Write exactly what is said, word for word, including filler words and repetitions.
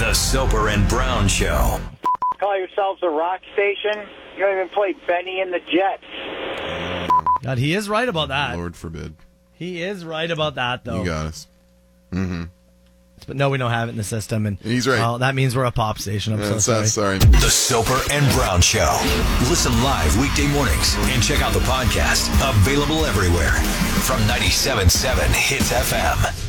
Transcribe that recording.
The Soper and Brown Show. Call yourselves a rock station? You don't even play Benny and the Jets. God, he is right about that. Lord forbid. He is right about that, though. You got us. Mm-hmm. But no, we don't have it in the system. And he's right. Well, that means we're a pop station. I'm yeah, so sorry. sorry. The Soper and Brown Show. Listen live weekday mornings and check out the podcast. Available everywhere. From ninety-seven point seven Hits F M.